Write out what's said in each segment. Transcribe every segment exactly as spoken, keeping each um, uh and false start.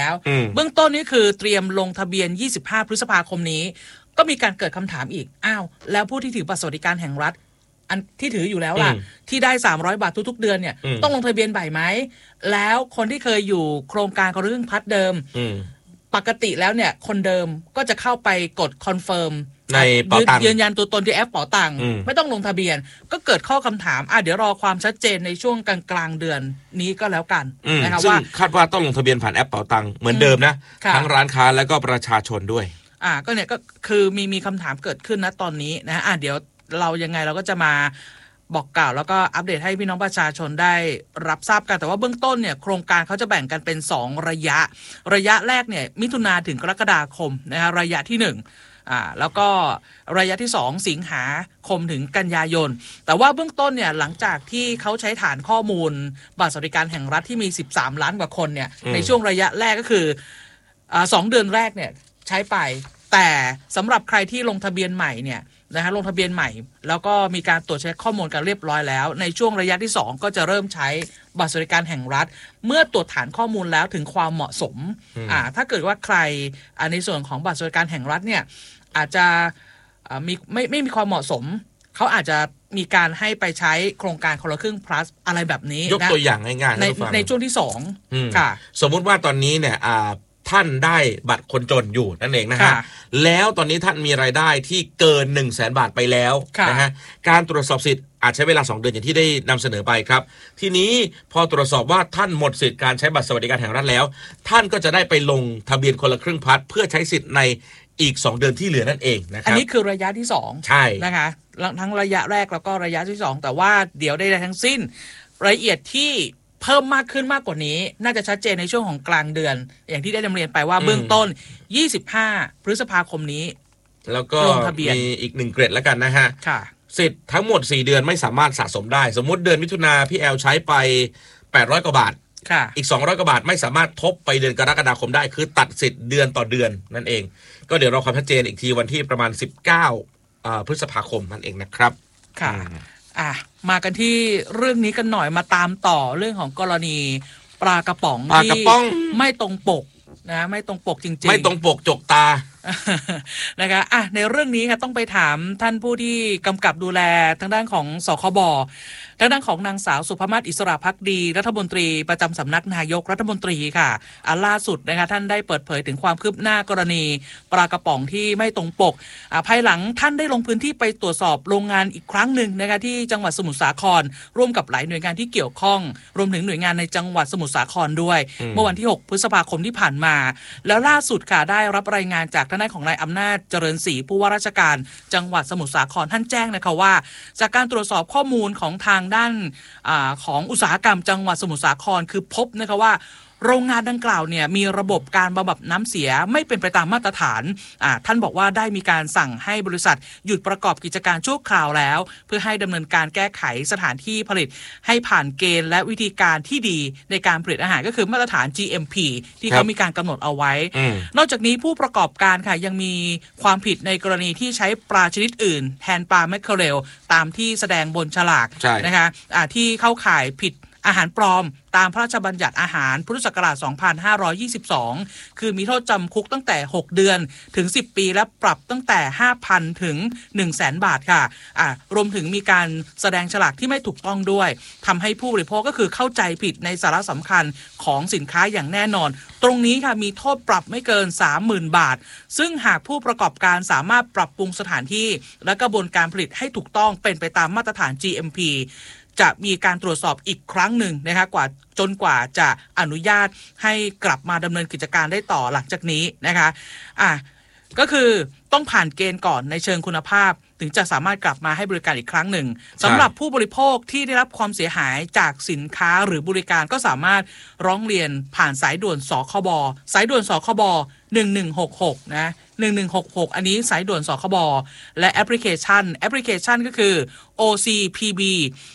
แล้วเบื้องต้นนี่คือเตรียมลงทะเบียนยี่สิบห้าพฤษภาคมนี้ก็มีการเกิดคำถามอีกอ้าวแล้วผู้ที่ถือบัตรสวัสดิการแห่งรัฐอันที่ถืออยู่แล้วล่ะที่ได้สามร้อยบาททุกๆเดือนเนี่ยต้องลงทะเบียนใหม่ไหมแล้วคนที่เคยอยู่โครงการคนละครึ่งพัฒน์เดิมปกติแล้วเนี่ยคนเดิมก็จะเข้าไปกดคอนเฟิร์มในเป๋าตังค์ยืนยันตัวตนที่แอปเป๋าตังค์ไม่ต้องลงทะเบียนก็เกิดข้อคำถามอ่ะเดี๋ยวรอความชัดเจนในช่วงกลางกลางเดือนนี้ก็แล้วกันนะครับว่าคาดว่าต้องลงทะเบียนผ่านแอปเป๋าตังค์เหมือนเดิมนะทั้งร้านค้าและก็ประชาชนด้วยอ่าก็เนี่ยก็คือมีมีคำถามเกิดขึ้นนะตอนนี้นะอ่ะเดี๋ยวเรายังไงเราก็จะมาบอกกล่าวแล้วก็อัปเดตให้พี่น้องประชาชนได้รับทราบกันแต่ว่าเบื้องต้นเนี่ยโครงการเขาจะแบ่งกันเป็นสองระยะระยะแรกเนี่ยมิถุนาถึงกรกฎาคมนะฮะระยะที่หนึ่งอ่าแล้วก็ระยะที่สองสิงหาคมถึงกันยายนแต่ว่าเบื้องต้นเนี่ยหลังจากที่เขาใช้ฐานข้อมูลบัตรสวัสดิการแห่งรัฐที่มีสิบสามล้านกว่าคนเนี่ยในช่วงระยะแรกก็คืออ่าสองเดือนแรกเนี่ยใช้ไปแต่สำหรับใครที่ลงทะเบียนใหม่เนี่ยนะฮะลงทะเบียนใหม่แล้วก็มีการตรวจเช็คข้อมูลกันเรียบร้อยแล้วในช่วงระยะที่สองก็จะเริ่มใช้บัตรสวัสดิการแห่งรัฐเมื่อตรวจฐานข้อมูลแล้วถึงความเหมาะสมอ่าถ้าเกิดว่าใครในส่วนของบัตรสวัสดิการแห่งรัฐเนี่ยอาจจะมีไม่ไม่มีความเหมาะสมเขาอาจจะมีการให้ไปใช้โครงการคนละครึ่ง plus อะไรแบบนี้ยกตัวอย่างง่ายๆในในช่วงที่สองค่ะสมมุติว่าตอนนี้เนี่ยท่านได้บัตรคนจนอยู่นั่นเองนะฮะแล้วตอนนี้ท่านมีรายได้ที่เกิน หนึ่งแสน บาทไปแล้วนะฮะการตรวจสอบสิทธิ์อาจใช้เวลาสองเดือนอย่างที่ได้นำเสนอไปครับทีนี้พอตรวจสอบว่าท่านหมดสิทธิ์การใช้บัตรสวัสดิการแห่งรัฐแล้วท่านก็จะได้ไปลงทะเบียนคนละครึ่งพัดเพื่อใช้สิทธิ์ในอีกสองเดือนที่เหลือนั่นเองนะครับอันนี้คือระยะที่สองใช่นะคะทั้งระยะแรกแล้วก็ระยะที่สองแต่ว่าเดี๋ยวได้ทั้งสิ้นรายละเอียดที่เพิ่มมากขึ้นมากกว่านี้น่าจะชัดเจนในช่วงของกลางเดือนอย่างที่ได้นำเรียนไปว่าเบื้องต้นยี่สิบห้าพฤษภาคมนี้แล้วก็มีอีกหนึ่งเกรดแล้วกันนะฮะสิทธิ์ทั้งหมดสี่เดือนไม่สามารถสะสมได้สมมุติเดือนมิถุนาพี่แอลใช้ไปแปดร้อยกว่าบาทอีกสองร้อยกว่าบาทไม่สามารถทบไปเดือนกรกฎาคมได้คือตัดสิทธิ์เดือนต่อเดือนนั่นเองก็เดี๋ยวรอความชัดเจนอีกทีวันที่ประมาณสิบเก้าอ่าพฤษภาคมนั่นเองนะครับค่ะอ่ะมากันที่เรื่องนี้กันหน่อยมาตามต่อเรื่องของกรณีปลากระป๋องที่ไม่ตรงปกนะไม่ตรงปกจริงๆไม่ตรงปกจกตานะคะอ่ะในเรื่องนี้ค่ะต้องไปถามท่านผู้ที่กำกับดูแลทางด้านของสคบทางด้านของนางสาวสุภมาศอิสระภักดีรัฐมนตรีประจำสำนักนายกรัฐมนตรีค่ะอ่ะล่าสุดนะคะท่านได้เปิดเผยถึงความคืบหน้ากรณีปลากระป๋องที่ไม่ตรงปกอ่ะภายหลังท่านได้ลงพื้นที่ไปตรวจสอบโรงงานอีกครั้งหนึ่งนะคะที่จังหวัดสมุทรสาครร่วมกับหลายหน่วยงานที่เกี่ยวข้องรวมถึงหน่วยงานในจังหวัดสมุทรสาครด้วยเมื่อวันที่หกพฤษภาคมที่ผ่านมาแล้วล่าสุดค่ะได้รับรายงานจากทางด้านของนายอำนาจเจริญศรีผู้ว่าราชการจังหวัดสมุทรสาครท่านแจ้งนะคะว่าจากการตรวจสอบข้อมูลของทางด้านของอุตสาหกรรมจังหวัดสมุทรสาครคือพบนะคะว่าโรงงานดังกล่าวเนี่ยมีระบบการบำบัดน้ำเสียไม่เป็นไปตามมาตรฐานท่านบอกว่าได้มีการสั่งให้บริษัทหยุดประกอบกิจการชั่วคราวแล้วเพื่อให้ดำเนินการแก้ไขสถานที่ผลิตให้ผ่านเกณฑ์และวิธีการที่ดีในการผลิตอาหารก็คือมาตรฐาน จี เอ็ม พี ที่เขามีการกำหนดเอาไว้นอกจากนี้ผู้ประกอบการค่ะยังมีความผิดในกรณีที่ใช้ปลาชนิดอื่นแทนปลาแมคเคอเรลตามที่แสดงบนฉลากนะคะที่เข้าข่ายผิดอาหารปลอมตามพระราชบัญญัติอาหารพุทธศักราชสองพันห้าร้อยยี่สิบสองคือมีโทษจำคุกตั้งแต่หกเดือนถึงสิบปีและปรับตั้งแต่ ห้าพัน ถึง หนึ่งแสน บาทค่ะอ่ารวมถึงมีการแสดงฉลากที่ไม่ถูกต้องด้วยทำให้ผู้บริโภคก็คือเข้าใจผิดในสาระสำคัญของสินค้าอย่างแน่นอนตรงนี้ค่ะมีโทษปรับไม่เกิน สามหมื่น บาทซึ่งหากผู้ประกอบการสามารถปรับปรุงสถานที่และกระบวนการผลิตให้ถูกต้องเป็นไปตามมาตรฐาน จี เอ็ม พี จะมีการตรวจสอบอีกครั้งหนึ่งนะคะกว่าจนกว่าจะอนุญาตให้กลับมาดำเนินกิจการได้ต่อหลังจากนี้นะคะอ่ะก็คือต้องผ่านเกณฑ์ก่อนในเชิงคุณภาพถึงจะสามารถกลับมาให้บริการอีกครั้งหนึ่งสำหรับผู้บริโภคที่ได้รับความเสียหายจากสินค้าหรือบริการก็สามารถร้องเรียนผ่านสายด่วนสคบสายด่วนสคบหนึ่งหนึ่งหกหกนะหนึ่งหนึ่งหกหกอันนี้สายด่วนสคบและแอปพลิเคชันแอปพลิเคชันก็คือ โอ ซี พี บี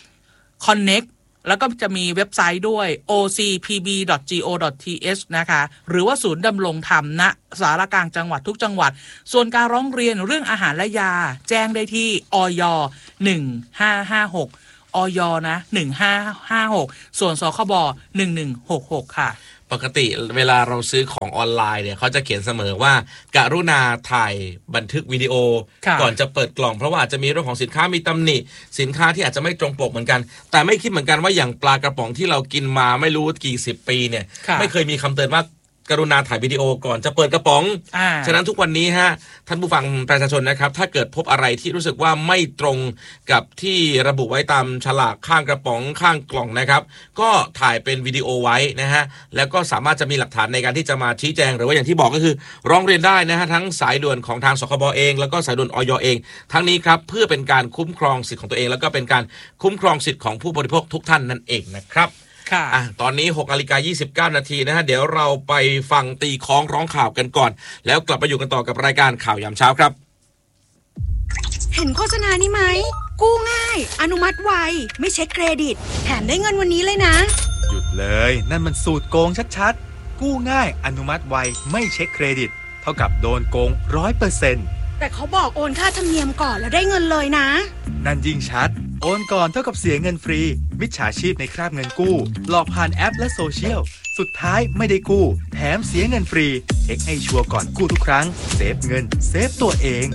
Connect แล้วก็จะมีเว็บไซต์ด้วย โอ ซี พี บี ดอท จี โอ ดอท ที เอช นะคะหรือว่าศูนย์ดำรงธรรมณสารกลางจังหวัดทุกจังหวัดส่วนการร้องเรียนเรื่องอาหารและยาแจ้งได้ที่อย หนึ่งห้าห้าหกอยนะหนึ่งห้าห้าหกส่วนสคบหนึ่งหนึ่งหกหกค่ะปกติเวลาเราซื้อของออนไลน์เนี่ยเขาจะเขียนเสมอว่าการุณาถ่ายบันทึกวิดีโอก่อนจะเปิดกล่องเพราะว่าอาจจะมีเรื่องของสินค้ามีตำหนิสินค้าที่อาจจะไม่ตรงปกเหมือนกันแต่ไม่คิดเหมือนกันว่าอย่างปลากระป๋องที่เรากินมาไม่รู้กี่สิบปีเนี่ยไม่เคยมีคำเตือนว่ากรุณาถ่ายวิดีโอก่อนจะเปิดกระป๋องฉะนั้นทุกวันนี้ฮะท่านผู้ฟังประชาชนนะครับถ้าเกิดพบอะไรที่รู้สึกว่าไม่ตรงกับที่ระบุไว้ตามฉลากข้างกระป๋องข้างกล่องนะครับก็ถ่ายเป็นวิดีโอไว้นะฮะแล้วก็สามารถจะมีหลักฐานในการที่จะมาชี้แจงหรือว่าอย่างที่บอกก็คือร้องเรียนได้นะฮะทั้งสายด่วนของทางสคบเองแล้วก็สายด่วนอยเองทั้งนี้ครับเพื่อเป็นการคุ้มครองสิทธิ์ของตัวเองแล้วก็เป็นการคุ้มครองสิทธิ์ของผู้บริโภคทุกท่านนั่นเองนะครับอ่ะตอนนี้หกนาฬิกายี่สิบเก้านาทีนะฮะเดี๋ยวเราไปฟังตีคล้องร้องข่าวกันก่อนแล้วกลับมาอยู่กันต่อกับรายการข่าวยามเช้าครับเห็นโฆษณานี้ไหมกู้ง่ายอนุมัติไวไม่เช็คเครดิตแถมได้เงินวันนี้เลยนะหยุดเลยนั่นมันสูตรโกงชัดๆกู้ง่ายอนุมัติไวไม่เช็คเครดิตเท่ากับโดนโกง ร้อยเปอร์เซ็นต์แต่เขาบอกโอนค่าธรรมเนียมก่อนแล้วได้เงินเลยนะนั่นยิ่งชัดโอนก่อนเท่ากับเสียเงินฟรีมิจฉาชีพในคราบเงินกู้หลอกผ่านแอปและโซเชียลสุดท้ายไม่ได้กู้แถมเสียเงินฟรีเช็คให้ชัวร์ก่อนกู้ทุกครั้งเซฟเงินเซฟตัวเอง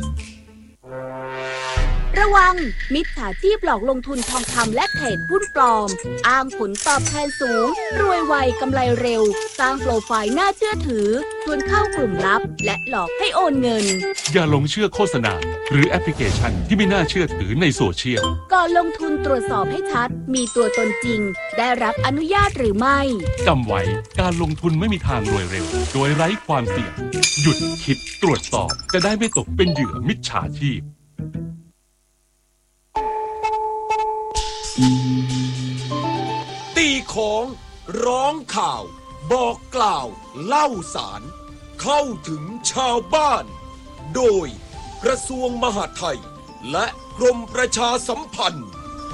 ระวังมิจฉาชีพหลอกลงทุนทองคำและเทรดหุ้นปลอมอ้างผลตอบแทนสูงรวยไวกำไรเร็วสร้างโปรไฟล์น่าเชื่อถือชวนเข้ากลุ่มลับและหลอกให้โอนเงินอย่าหลงเชื่อโฆษณาหรือแอปพลิเคชันที่ไม่น่าเชื่อถือในโซเชียลก่อนลงทุนตรวจสอบให้ชัดมีตัวตนจริงได้รับอนุญาตหรือไม่จำไว้การลงทุนไม่มีทางรวยเร็วโดยไร้ความเสี่ยงหยุดคิดตรวจสอบจะได้ไม่ตกเป็นเหยื่อมิจฉาชีพตีของร้องข่าวบอกกล่าวเล่าสารเข้าถึงชาวบ้านโดยกระทรวงมหาดไทยและกรมประชาสัมพันธ์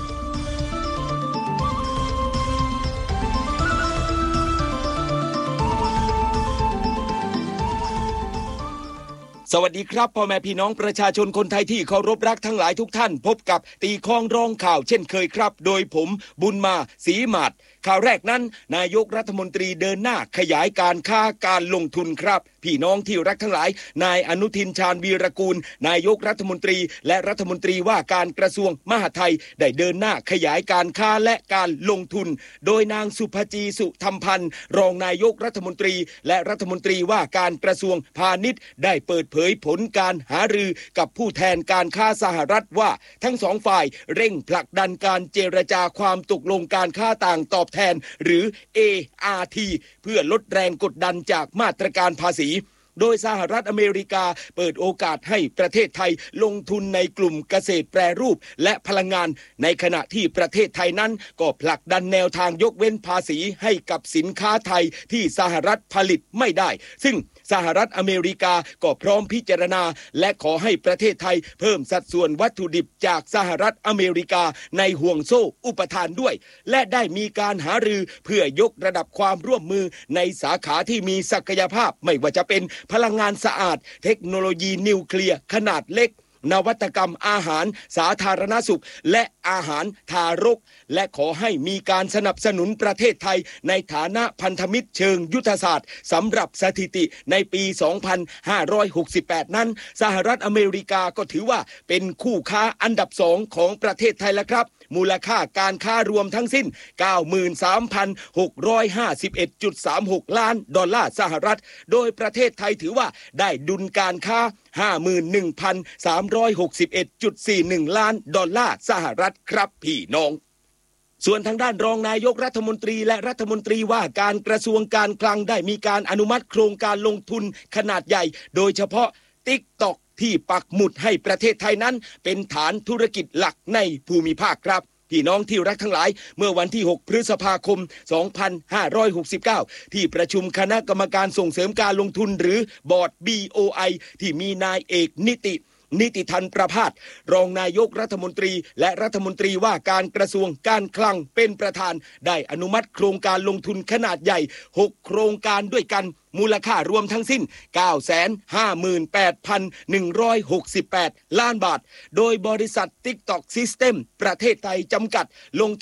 สวัสดีครับพ่อแม่พี่น้องประชาชนคนไทยที่เคารพรักทั้งหลายทุกท่านพบกับตีคล้องร้องข่าวเช่นเคยครับโดยผมบุญมาศรีหมาดข่าวแรกนั้นนายกรัฐมนตรีเดินหน้าขยายการค้าการลงทุนครับพี่น้องที่รักทั้งหลายนายอนุทินชาญวีรกูลนายกรัฐมนตรีและรัฐมนตรีว่าการกระทรวงมหาดไทยได้เดินหน้าขยายการค้าและการลงทุนโดยนางสุภจีสุธรรมพันธ์รองนายกรัฐมนตรีและรัฐมนตรีว่าการกระทรวงพาณิชย์ได้เปิดเผยผลการหารือกับผู้แทนการค้าสหรัฐว่าทั้งสองฝ่ายเร่งผลักดันการเจรจาความตกลงการค้าต่างตอบแทนหรือ เอ อาร์ ที เพื่อลดแรงกดดันจากมาตรการภาษีโดยสหรัฐอเมริกาเปิดโอกาสให้ประเทศไทยลงทุนในกลุ่มเกษตรแปรรูปและพลังงานในขณะที่ประเทศไทยนั้นก็ผลักดันแนวทางยกเว้นภาษีให้กับสินค้าไทยที่สหรัฐผลิตไม่ได้ซึ่งสหรัฐอเมริกาก็พร้อมพิจารณาและขอให้ประเทศไทยเพิ่มสัดส่วนวัตถุดิบจากสหรัฐอเมริกาในห่วงโซ่อุปทานด้วยและได้มีการหารือเพื่อยกระดับความร่วมมือในสาขาที่มีศักยภาพไม่ว่าจะเป็นพลังงานสะอาดเทคโนโลยีนิวเคลียร์ขนาดเล็กนวัตกรรมอาหารสาธารณสุขและอาหารทารกและขอให้มีการสนับสนุนประเทศไทยในฐานะพันธมิตรเชิงยุทธศาสตร์สำหรับสถิติในปี สองพันห้าร้อยหกสิบแปด นั้นสหรัฐอเมริกาก็ถือว่าเป็นคู่ค้าอันดับสองของประเทศไทยแล้วครับมูลค่าการค้ารวมทั้งสิ้น เก้าหมื่นสามพันหกร้อยห้าสิบเอ็ดจุดสามหก ล้านดอลลาร์สหรัฐโดยประเทศไทยถือว่าได้ดุลการค้า ห้าหมื่นหนึ่งพันสามร้อยหกสิบเอ็ดจุดสี่หนึ่ง ล้านดอลลาร์สหรัฐครับพี่น้องส่วนทางด้านรองนายกรัฐมนตรีและรัฐมนตรีว่าการกระทรวงการคลังได้มีการอนุมัติโครงการลงทุนขนาดใหญ่โดยเฉพาะ TikTok ที่ปักหมุดให้ประเทศไทยนั้นเป็นฐานธุรกิจหลักในภูมิภาคครับพี่น้องที่รักทั้งหลายเมื่อวันที่หกพฤษภาคมสองพันห้าร้อยหกสิบเก้าที่ประชุมคณะกรรมการส่งเสริมการลงทุนหรือบอร์ด บี โอ ไอ ที่มีนายเอกนิตินิติธันประภาสรองนายกรัฐมนตรีและรัฐมนตรีว่าการกระทรวงการคลังเป็นประธานได้อนุมัติโครงการลงทุนขนาดใหญ่หกโครงการด้วยกันมูลค่ารวมทั้งสิ้น เก้าแสนห้าหมื่นแปดพันหนึ่งร้อยหกสิบแปด ล้านบาทโดยบริษัท TikTok System ประเทศไทยจำกัดลงทุน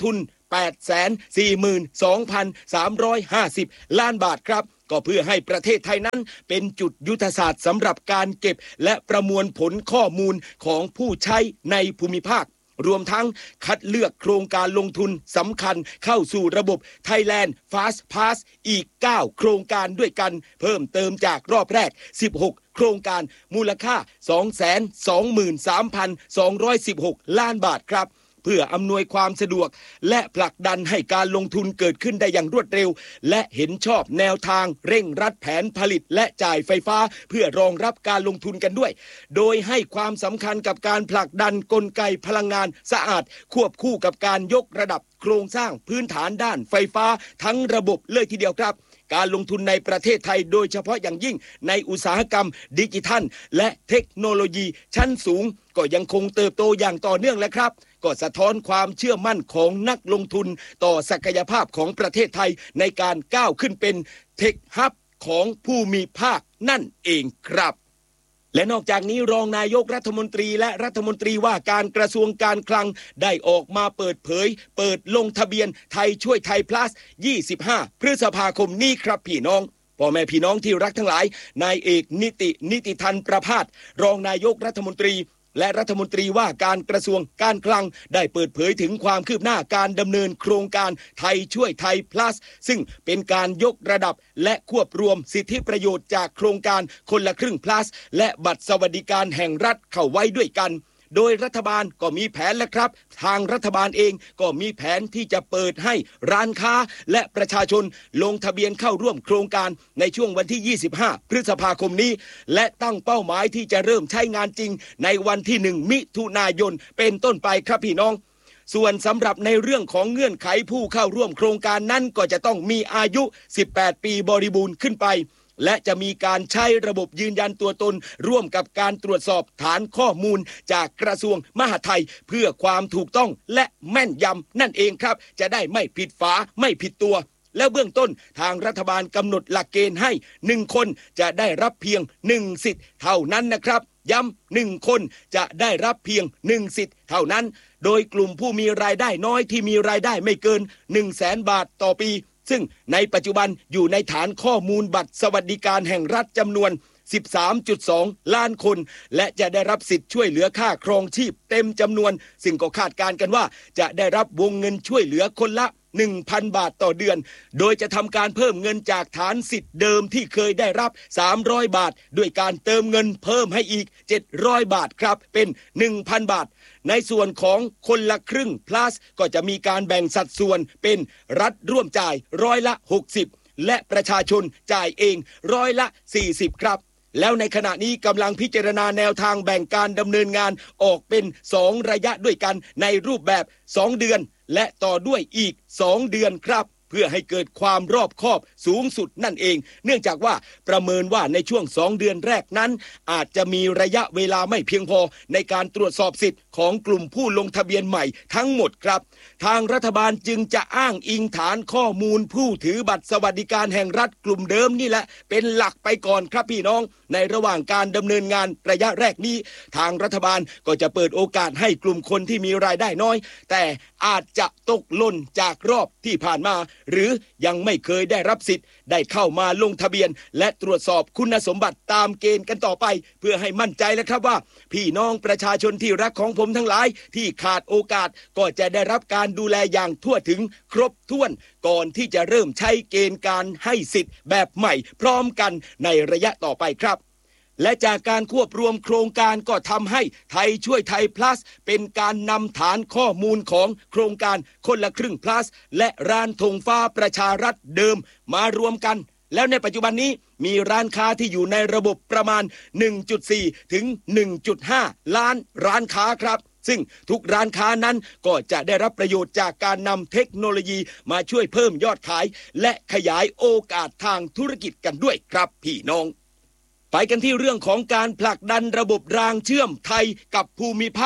แปดแสนสี่หมื่นสองพันสามร้อยห้าสิบล้านบาทครับก็เพื่อให้ประเทศไทยนั้นเป็นจุดยุทธศาสตร์สำหรับการเก็บและประมวลผลข้อมูลของผู้ใช้ในภูมิภาครวมทั้งคัดเลือกโครงการลงทุนสำคัญเข้าสู่ระบบ Thailand Fast Pass อีกเก้าโครงการด้วยกันเพิ่มเติมจากรอบแรกสิบหกโครงการมูลค่า สองแสนสองหมื่นสามพันสองร้อยสิบหกล้านบาทครับเพื่ออำนวยความสะดวกและผลักดันให้การลงทุนเกิดขึ้นได้อย่างรวดเร็วและเห็นชอบแนวทางเร่งรัดแผนผลิตและจ่ายไฟฟ้าเพื่อรองรับการลงทุนกันด้วยโดยให้ความสำคัญกับการผลักดันกลไกพลังงานสะอาดควบคู่กับการยกระดับโครงสร้างพื้นฐานด้านไฟฟ้าทั้งระบบเลยทีเดียวครับการลงทุนในประเทศไทยโดยเฉพาะอย่างยิ่งในอุตสาหกรรมดิจิทัลและเทคโนโลยีชั้นสูงก็ยังคงเติบโตอย่างต่อเนื่องและครับก็สะท้อนความเชื่อมั่นของนักลงทุนต่อศักยภาพของประเทศไทยในการก้าวขึ้นเป็นเทคฮับของภูมิภาคนั่นเองครับและนอกจากนี้รองนายกรัฐมนตรีและรัฐมนตรีว่าการกระทรวงการคลังได้ออกมาเปิดเผยเปิดลงทะเบียนไทยช่วยไทย plus ยี่สิบห้าพฤษภาคมนี้ครับพี่น้องพ่อแม่พี่น้องที่รักทั้งหลายนายเอกนิตินิติธันประภาสรองนายกรัฐมนตรีและรัฐมนตรีว่าการกระทรวงการคลังได้เปิดเผยถึงความคืบหน้าการดำเนินโครงการไทยช่วยไทย plus ซึ่งเป็นการยกระดับและควบรวมสิทธิประโยชน์จากโครงการคนละครึ่ง plus และบัตรสวัสดิการแห่งรัฐเข้าไว้ด้วยกันโดยรัฐบาลก็มีแผนแล้วครับทางรัฐบาลเองก็มีแผนที่จะเปิดให้ร้านค้าและประชาชนลงทะเบียนเข้าร่วมโครงการในช่วงวันที่ยี่สิบห้าพฤษภาคมนี้และตั้งเป้าหมายที่จะเริ่มใช้งานจริงในวันที่หนึ่งมิถุนายนเป็นต้นไปครับพี่น้องส่วนสำหรับในเรื่องของเงื่อนไขผู้เข้าร่วมโครงการนั้นก็จะต้องมีอายุสิบแปดปีบริบูรณ์ขึ้นไปและจะมีการใช้ระบบยืนยันตัวตนร่วมกับการตรวจสอบฐานข้อมูลจากกระทรวงมหาดไทยเพื่อความถูกต้องและแม่นยำนั่นเองครับจะได้ไม่ผิดฝาไม่ผิดตัวและเบื้องต้นทางรัฐบาลกำหนดหลักเกณฑ์ให้หนึ่งคนจะได้รับเพียงหนึ่งสิทธิ์เท่านั้นนะครับย้ำหนึ่งคนจะได้รับเพียงหนึ่งสิทธิ์เท่านั้นโดยกลุ่มผู้มีรายได้น้อยที่มีรายได้ไม่เกิน หนึ่งแสนบาทต่อปีซึ่งในปัจจุบันอยู่ในฐานข้อมูลบัตรสวัสดิการแห่งรัฐจำนวน สิบสามจุดสอง ล้านคนและจะได้รับสิทธิ์ช่วยเหลือค่าครองชีพเต็มจำนวนซึ่งก็คาดการณ์กันว่าจะได้รับวงเงินช่วยเหลือคนละ หนึ่งพัน บาทต่อเดือนโดยจะทำการเพิ่มเงินจากฐานสิทธิ์เดิมที่เคยได้รับสามร้อยบาทด้วยการเติมเงินเพิ่มให้อีกเจ็ดร้อยบาทครับเป็น หนึ่งพัน บาทในส่วนของคนละครึ่ง plus ก็จะมีการแบ่งสัดส่วนเป็นรัฐร่วมจ่ายร้อยละหกสิบและประชาชนจ่ายเองร้อยละสี่สิบครับแล้วในขณะนี้กำลังพิจารณาแนวทางแบ่งการดำเนินงานออกเป็นสองระยะด้วยกันในรูปแบบสองเดือนและต่อด้วยอีกสองเดือนครับเพื่อให้เกิดความรอบคอบสูงสุดนั่นเองเนื่องจากว่าประเมินว่าในช่วงสองเดือนแรกนั้นอาจจะมีระยะเวลาไม่เพียงพอในการตรวจสอบสิทธิ์ของกลุ่มผู้ลงทะเบียนใหม่ทั้งหมดครับทางรัฐบาลจึงจะอ้างอิงฐานข้อมูลผู้ถือบัตรสวัสดิการแห่งรัฐกลุ่มเดิมนี่แหละเป็นหลักไปก่อนครับพี่น้องในระหว่างการดำเนินงานระยะแรกนี้ทางรัฐบาลก็จะเปิดโอกาสให้กลุ่มคนที่มีรายได้น้อยแต่อาจจะตกหล่นจากรอบที่ผ่านมาหรือยังไม่เคยได้รับสิทธิ์ได้เข้ามาลงทะเบียนและตรวจสอบคุณสมบัติตามเกณฑ์กันต่อไปเพื่อให้มั่นใจแล้วครับว่าพี่น้องประชาชนที่รักของผมทั้งหลายที่ขาดโอกาสก็จะได้รับการดูแลอย่างทั่วถึงครบถ้วนก่อนที่จะเริ่มใช้เกณฑ์การให้สิทธิ์แบบใหม่พร้อมกันในระยะต่อไปครับและจากการควบรวมโครงการก็ทำให้ไทยช่วยไทย plus เป็นการนำฐานข้อมูลของโครงการคนละครึ่ง plus และร้านธงฟ้าประชารัฐเดิมมารวมกันแล้วในปัจจุบันนี้มีร้านค้าที่อยู่ในระบบประมาณ หนึ่งจุดสี่ ถึง หนึ่งจุดห้า ล้านร้านค้าครับซึ่งทุกร้านค้านั้นก็จะได้รับประโยชน์จากการนำเทคโนโลยีมาช่วยเพิ่มยอดขายและขยายโอกาสทางธุรกิจกันด้วยครับพี่น้องไปกันที่เรื่องของการผลักดันระบบรางเชื่อมไทยกับภูมิภาค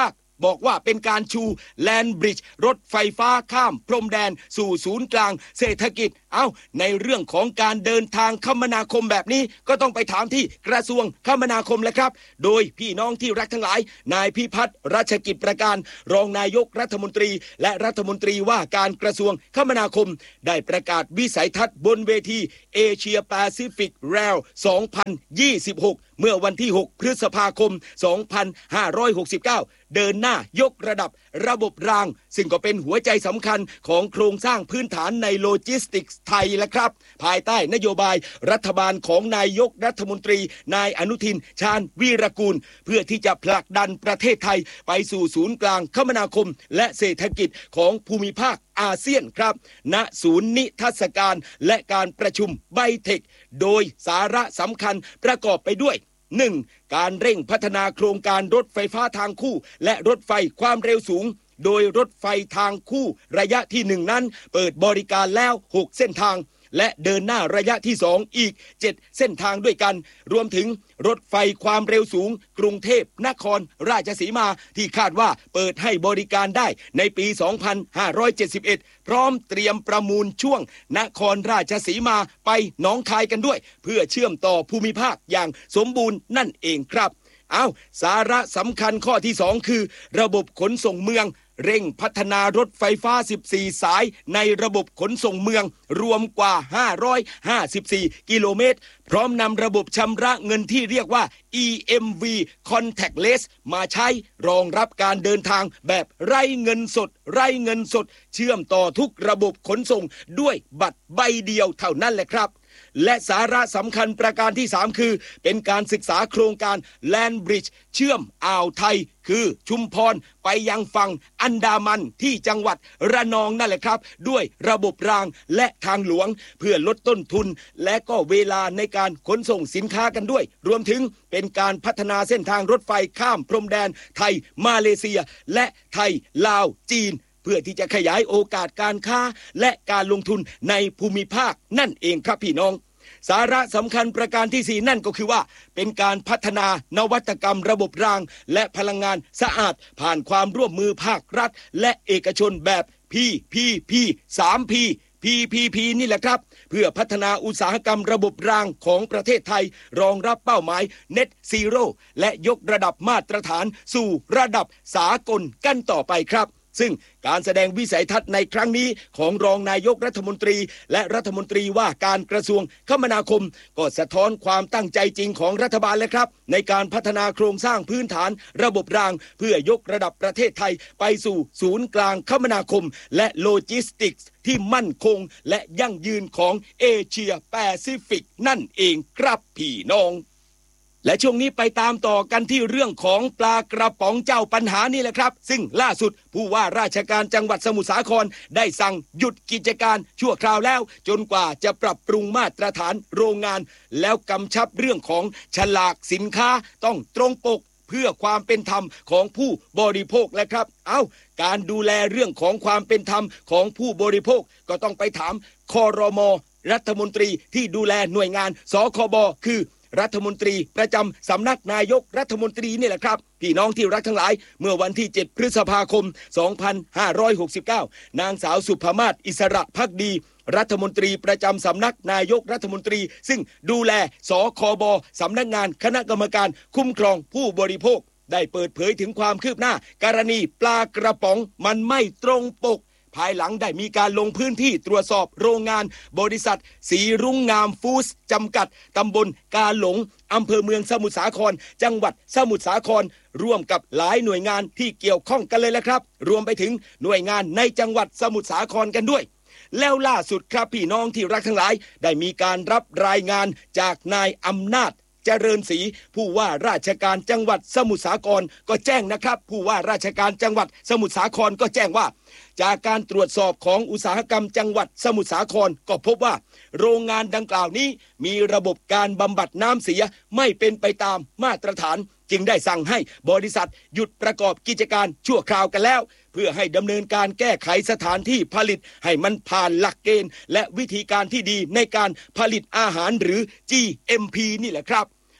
บอกว่าเป็นการชูแลนบริดจ์รถไฟฟ้าข้ามพรมแดนสู่ศูนย์กลางเศรษฐกิจเอ้าในเรื่องของการเดินทางคมนาคมแบบนี้ก็ต้องไปถามที่กระทรวงคมนาคมแหละครับโดยพี่น้องที่รักทั้งหลายนายพิพัฒน์รัชกิจประการรองนายกรัฐมนตรีและรัฐมนตรีว่าการกระทรวงคมนาคมได้ประกาศวิสัยทัศน์บนเวทีเอเชียแปซิฟิกแรลสองพันยี่สิบหกเมื่อวันที่หกพฤษภาคมสองพันห้าร้อยหกสิบเก้าเดินหน้ายกระดับระบบรางซึ่งก็เป็นหัวใจสำคัญของโครงสร้างพื้นฐานในโลจิสติกส์ไทยและครับภายใต้นโยบายรัฐบาลของนายกรัฐมนตรีนายอนุทินชาญวีรกูลเพื่อที่จะผลักดันประเทศไทยไปสู่ศูนย์กลางคมนาคมและเศรษฐกิจของภูมิภาคอาเซียนครับณศูนย์นิทรรศการและการประชุมไบเทคโดยสาระสำคัญประกอบไปด้วยหนึ่งการเร่งพัฒนาโครงการรถไฟฟ้าทางคู่และรถไฟความเร็วสูงโดยรถไฟทางคู่ระยะที่หนึ่งนั้นเปิดบริการแล้วหกเส้นทางและเดินหน้าระยะที่สองอีกเจ็ดเส้นทางด้วยกันรวมถึงรถไฟความเร็วสูงกรุงเทพนครราชสีมาที่คาดว่าเปิดให้บริการได้ในปีสองพันห้าร้อยเจ็ดสิบเอ็ดพร้อมเตรียมประมูลช่วงนครราชสีมาไปหนองคายกันด้วยเพื่อเชื่อมต่อภูมิภาคอย่างสมบูรณ์นั่นเองครับเอาสาระสำคัญข้อที่สองคือระบบขนส่งเมืองเร่งพัฒนารถไฟฟ้าสิบสี่สายในระบบขนส่งเมืองรวมกว่าห้าร้อยห้าสิบสี่กิโลเมตรพร้อมนำระบบชำระเงินที่เรียกว่า อี เอ็ม วี Contactless มาใช้รองรับการเดินทางแบบไร้เงินสดไร้เงินสดเชื่อมต่อทุกระบบขนส่งด้วยบัตรใบเดียวเท่านั้นแหละครับและสาระสำคัญประการที่สามคือเป็นการศึกษาโครงการ Land Bridge เชื่อมอ่าวไทยคือชุมพรไปยังฝั่งอันดามันที่จังหวัดระนองนั่นแหละครับด้วยระบบรางและทางหลวงเพื่อลดต้นทุนและก็เวลาในการขนส่งสินค้ากันด้วยรวมถึงเป็นการพัฒนาเส้นทางรถไฟข้ามพรมแดนไทยมาเลเซียและไทยลาวจีนเพื่อที่จะขยายโอกาสการค้าและการลงทุนในภูมิภาคนั่นเองครับพี่น้องสาระสำคัญประการที่สี่นั่นก็คือว่าเป็นการพัฒนานวัตกรรมระบบรางและพลังงานสะอาดผ่านความร่วมมือภาครัฐและเอกชนแบบ พี พี พี สาม พี พี พี พี นี่แหละครับเพื่อพัฒนาอุตสาหกรรมระบบรางของประเทศไทยรองรับเป้าหมาย Net Zero และยกระดับมาตรฐานสู่ระดับสากลกันต่อไปครับซึ่งการแสดงวิสัยทัศน์ในครั้งนี้ของรองนายกรัฐมนตรีและรัฐมนตรีว่าการกระทรวงคมนาคมก็สะท้อนความตั้งใจจริงของรัฐบาลเลยครับในการพัฒนาโครงสร้างพื้นฐานระบบรางเพื่อยกระดับประเทศไทยไปสู่ศูนย์กลางคมนาคมและโลจิสติกส์ที่มั่นคงและยั่งยืนของเอเชียแปซิฟิกนั่นเองครับพี่น้องและช่วงนี้ไปตามต่อกันที่เรื่องของปลากระป๋องเจ้าปัญหานี่แหละครับซึ่งล่าสุดผู้ว่าราชการจังหวัดสมุทรสาครได้สั่งหยุดกิจการชั่วคราวแล้วจนกว่าจะปรับปรุงมาตรฐานโรงงานแล้วกำชับเรื่องของฉลากสินค้าต้องตรงปกเพื่อความเป็นธรรมของผู้บริโภคและครับเอ้าการดูแลเรื่องของความเป็นธรรมของผู้บริโภคก็ต้องไปถามครม.รัฐมนตรีที่ดูแลหน่วยงานสคบคือรัฐมนตรีประจำสำนักนายกรัฐมนตรีนี่แหละครับพี่น้องที่รักทั้งหลายเมื่อวันที่เจ็ดพฤษภาคมสองพันห้าร้อยหกสิบเก้านางสาวสุภมาศอิสระภักดีรัฐมนตรีประจำสำนักนายกรัฐมนตรีซึ่งดูแลสคบสำนักงานคณะกรรมการคุ้มครองผู้บริโภคได้เปิดเผยถึงความคืบหน้ากรณีปลากระป๋องมันไม่ตรงปกภายหลังได้มีการลงพื้นที่ตรวจสอบโรงงานบริษัทสีรุ่งงามฟู้ดจำกัดตำบลกาหลงอำเภอเมืองสมุทรสาครจังหวัดสมุทรสาครร่วมกับหลายหน่วยงานที่เกี่ยวข้องกันเลยแหละครับรวมไปถึงหน่วยงานในจังหวัดสมุทรสาครกันด้วยแล้วล่าสุดครับพี่น้องที่รักทั้งหลายได้มีการรับรายงานจากนายอำนาจเจริญศรีผู้ว่าราชการจังหวัดสมุทรสาครก็แจ้งนะครับผู้ว่าราชการจังหวัดสมุทรสาครก็แจ้งว่าจากการตรวจสอบของอุตสาหกรรมจังหวัดสมุทรสาครก็พบว่าโรงงานดังกล่าวนี้มีระบบการบำบัดน้ำเสียไม่เป็นไปตามมาตรฐานจึงได้สั่งให้บริษัทหยุดประกอบกิจการชั่วคราวกันแล้วเพื่อให้ดำเนินการแก้ไขสถานที่ผลิตให้มันผ่านหลักเกณฑ์และวิธีการที่ดีในการผลิตอาหารหรือ จี เอ็ม พี นี่แหละครับ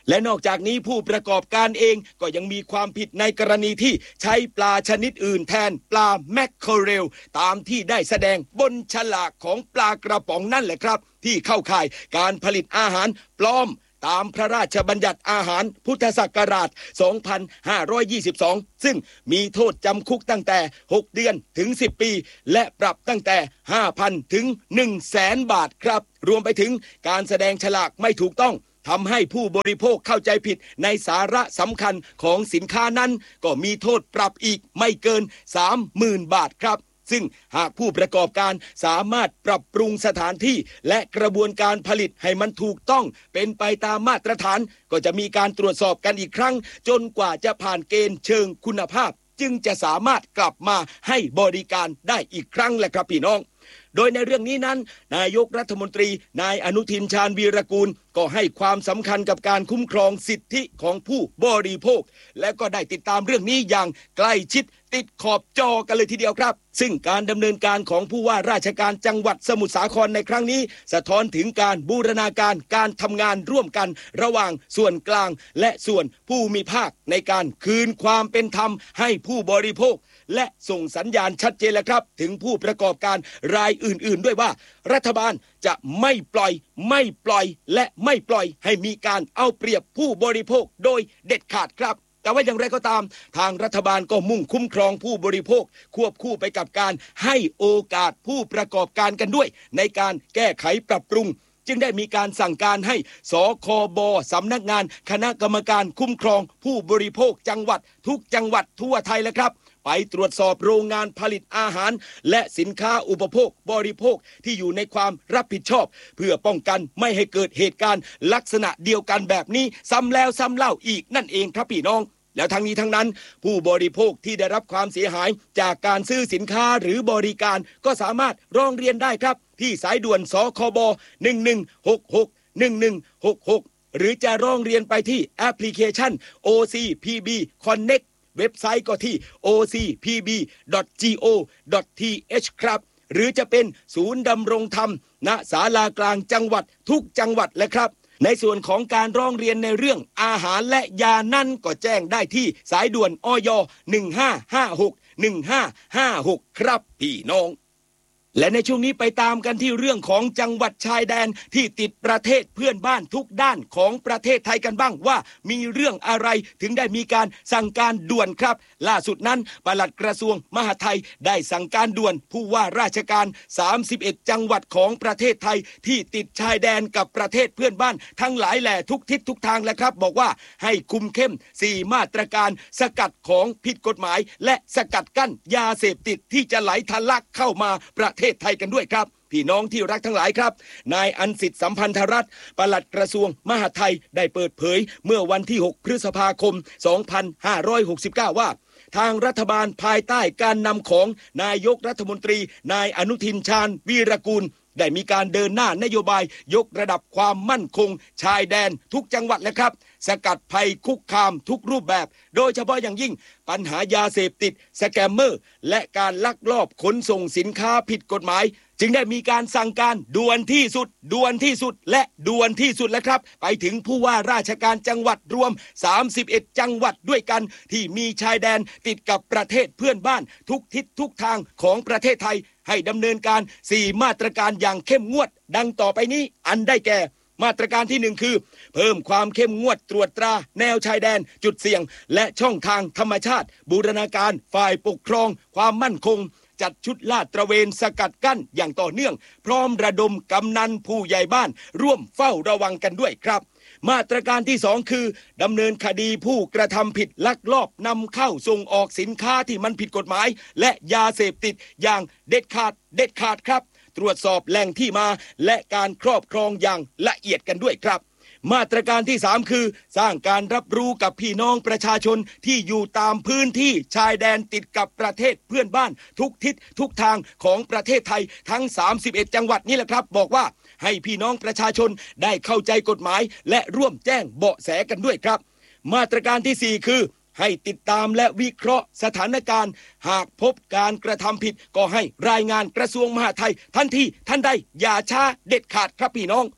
และนอกจากนี้ผู้ประกอบการเองก็ยังมีความผิดในกรณีที่ใช้ปลาชนิดอื่นแทนปลาแมคเคอเรลตามที่ได้แสดงบนฉลากของปลากระป๋องนั่นแหละครับที่เข้าข่ายการผลิตอาหารปลอมตามพระราชบัญญัติอาหารพุทธศักราช สองพันห้าร้อยยี่สิบสอง ซึ่งมีโทษจำคุกตั้งแต่ หก เดือนถึง สิบ ปีและปรับตั้งแต่ ห้าพัน ถึง หนึ่งแสน บาทครับรวมไปถึงการแสดงฉลากไม่ถูกต้องทำให้ผู้บริโภคเข้าใจผิดในสาระสำคัญของสินค้านั้นก็มีโทษปรับอีกไม่เกิน สามหมื่น บาทครับซึ่งหากผู้ประกอบการสามารถปรับปรุงสถานที่และกระบวนการผลิตให้มันถูกต้องเป็นไปตามมาตรฐานก็จะมีการตรวจสอบกันอีกครั้งจนกว่าจะผ่านเกณฑ์เชิงคุณภาพจึงจะสามารถกลับมาให้บริการได้อีกครั้งแหละครับพี่น้องโดยในเรื่องนี้นั้นนายกรัฐมนตรีนายอนุทินชาญวีรกูลก็ให้ความสำคัญกับการคุ้มครองสิทธิของผู้บริโภคและก็ได้ติดตามเรื่องนี้อย่างใกล้ชิดติดขอบจอกันเลยทีเดียวครับซึ่งการดำเนินการของผู้ว่าราชการจังหวัดสมุทรสาครในครั้งนี้สะท้อนถึงการบูรณาการการทำงานร่วมกันระหว่างส่วนกลางและส่วนผู้มีภาคในการคืนความเป็นธรรมให้ผู้บริโภคและส่งสัญญาณชัดเจนแล้วครับถึงผู้ประกอบการรายอื่นๆด้วยว่ารัฐบาลจะไม่ปล่อยไม่ปล่อยและไม่ปล่อยให้มีการเอาเปรียบผู้บริโภคโดยเด็ดขาดครับแต่ว่าอย่างไรก็ตามทางรัฐบาลก็มุ่งคุ้มครองผู้บริโภคควบคู่ไปกับการให้โอกาสผู้ประกอบการกันด้วยในการแก้ไขปรับปรุงจึงได้มีการสั่งการให้สคบสำนักงานคณะกรรมการคุ้มครองผู้บริโภคจังหวัดทุกจังหวัดทั่วไทยแล้วครับไปตรวจสอบโรงงานผลิตอาหารและสินค้าอุปโภคบริโภคที่อยู่ในความรับผิดชอบเพื่อป้องกันไม่ให้เกิดเหตุการณ์ลักษณะเดียวกันแบบนี้ซ้ำแล้วซ้ำเล่าอีกนั่นเองครับพี่น้องแล้วทั้งนี้ทั้งนั้นผู้บริโภคที่ได้รับความเสียหายจากการซื้อสินค้าหรือบริการก็สามารถร้องเรียนได้ครับที่สายด่วนสคบหนึ่งหนึ่งหกหก หนึ่งหนึ่งหกหกหรือจะร้องเรียนไปที่แอปพลิเคชัน โอ ซี พี บี Connect เว็บไซต์ก็ที่ โอ ซี พี บี ดอท จี โอ ดอท ที เอช ครับหรือจะเป็นศูนย์ดำรงธรรมณศาลากลางจังหวัดทุกจังหวัดเลยครับในส่วนของการร้องเรียนในเรื่องอาหารและยานั่นก็แจ้งได้ที่สายด่วนอย หนึ่งห้าห้าหก หนึ่งห้าห้าหกครับพี่น้องและในช่วงนี้ไปตามกันที่เรื่องของจังหวัดชายแดนที่ติดประเทศเพื่อนบ้านทุกด้านของประเทศไทยกันบ้างว่ามีเรื่องอะไรถึงได้มีการสั่งการด่วนครับล่าสุดนั้นปลัดกระทรวงมหาดไทยได้สั่งการด่วนผู้ว่าราชการสามสิบเอ็ดจังหวัดของประเทศไทยที่ติดชายแดนกับประเทศเพื่อนบ้านทั้งหลายแหล่ทุกทิศทุกทางแล้วครับบอกว่าให้คุมเข้มสี่มาตรการสกัดของผิดกฎหมายและสกัดกั้นยาเสพติดที่จะไหลทะลักเข้ามาประเทศไทยกันด้วยครับพี่น้องที่รักทั้งหลายครับนายอันสิทธิ์สัมพันธรัตน์ปลัดกระทรวงมหาดไทยได้เปิดเผยเมื่อวันที่หกพฤษภาคมสองพันห้าร้อยหกสิบเก้าว่าทางรัฐบาลภายใต้การนำของนายกรัฐมนตรีนายอนุทินชาญวีรกูลได้มีการเดินหน้านโยบายยกระดับความมั่นคงชายแดนทุกจังหวัดเลยครับสกัดภัยคุกคามทุกรูปแบบโดยเฉพาะอย่างยิ่งปัญหายาเสพติดสแกมเมอร์และการลักลอบขนส่งสินค้าผิดกฎหมายจึงได้มีการสั่งการด่วนที่สุดด่วนที่สุดและด่วนที่สุดแล้วครับไปถึงผู้ว่าราชการจังหวัดรวมสามสิบเอ็ดจังหวัดด้วยกันที่มีชายแดนติดกับประเทศเพื่อนบ้านทุกทิศทุกทางของประเทศไทยให้ดำเนินการสี่มาตรการอย่างเข้มงวดดังต่อไปนี้อันได้แก่มาตรการที่หนึ่งคือเพิ่มความเข้มงวดตรวจตราแนวชายแดนจุดเสี่ยงและช่องทางธรรมชาติบูรณาการฝ่ายปกครองความมั่นคงจัดชุดลาดตระเวนสกัดกั้นอย่างต่อเนื่องพร้อมระดมกำนันผู้ใหญ่บ้านร่วมเฝ้าระวังกันด้วยครับมาตรการที่สองคือดำเนินคดีผู้กระทำผิดลักลอบนำเข้าส่งออกสินค้าที่มันผิดกฎหมายและยาเสพติดอย่างเด็ดขาดเด็ดขาดครับตรวจสอบแหล่งที่มาและการครอบครองอย่างละเอียดกันด้วยครับมาตรการที่สามคือสร้างการรับรู้กับพี่น้องประชาชนที่อยู่ตามพื้นที่ชายแดนติดกับประเทศเพื่อนบ้านทุกทิศทุกทางของประเทศไทยทั้งสามสิบเอ็ดจังหวัดนี่แหละครับบอกว่าให้พี่น้องประชาชนได้เข้าใจกฎหมายและร่วมแจ้งเบาะแสกันด้วยครับมาตรการที่สี่คือให้ติดตามและวิเคราะห์สถานการณ์หากพบการกระทำผิดก็ให้รายงานกระทรวงมหาดไทยทันทีทันใดอย่าช้าเด็ดขาดครับพี่น้อง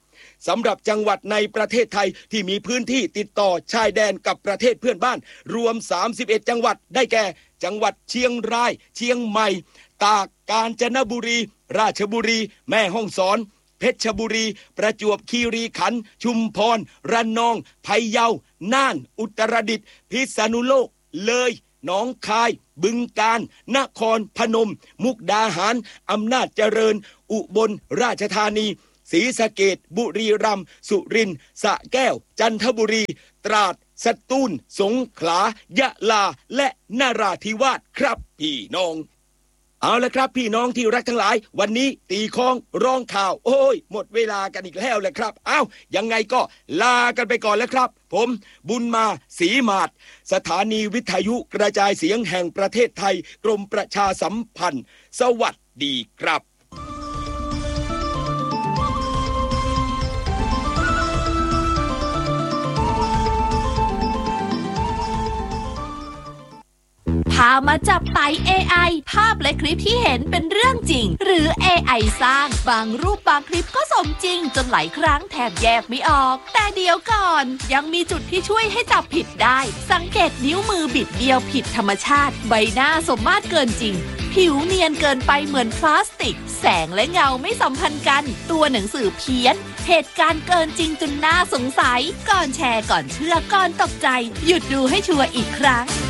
สำหรับจังหวัดในประเทศไทยที่มีพื้นที่ติดต่อชายแดนกับประเทศเพื่อนบ้านรวมสามสิบเอ็ดจังหวัดได้แก่จังหวัดเชียงรายเชียงใหม่ตากกาญจนบุรีราชบุรีแม่ฮ่องสอนเพชรบุรีประจวบคีรีขันธ์ชุมพรระนองพะเยาน่านอุตรดิตถ์พิษณุโลกเลยหนองคายบึงกาฬนครพนมมุกดาหารอำนาจเจริญอุบลราชธานีศรีสะเกษบุรีรัมย์สุรินทร์สระแก้วจันทบุรีตราดสตูลสงขลายะลาและนราธิวาสครับพี่น้องเอาละครับพี่น้องที่รักทั้งหลายวันนี้ตีค้องร้องข่าวโอ้ยหมดเวลากันอีกแล้วแหละครับอ้าวยังไงก็ลากันไปก่อนแล้วครับผมบุญมาศรีมาศสถานีวิทยุกระจายเสียงแห่งประเทศไทยกรมประชาสัมพันธ์สวัสดีครับพามาจับไต่ เอ ไอ ภาพและคลิปที่เห็นเป็นเรื่องจริงหรือ เอ ไอ สร้างบางรูปบางคลิปก็สมจริงจนหลายครั้งแทบแยกไม่ออกแต่เดี๋ยวก่อนยังมีจุดที่ช่วยให้จับผิดได้สังเกตนิ้วมือบิดเบี้ยวผิดธรรมชาติใบหน้าสมมาตรเกินจริงผิวเนียนเกินไปเหมือนพลาสติกแสงและเงาไม่สัมพันธ์กันตัวหนังสือเพี้ยนเหตุการณ์เกินจริงจนน่าสงสัยก่อนแชร์ก่อนเชื่อก่อนตกใจหยุดดูให้ชัวร์อีกครั้ง